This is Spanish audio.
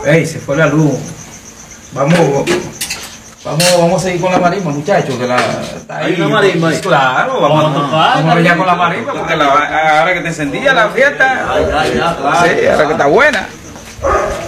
Ey, se fue la luz. Vamos a seguir con la marimba, muchachos. Que está ahí. ¿Hay una marimba ahí? Claro, vamos a tocar. Vamos a ya con la marimba, porque ahora que te encendía la fiesta. Ya, claro. Sí, ahora que está buena.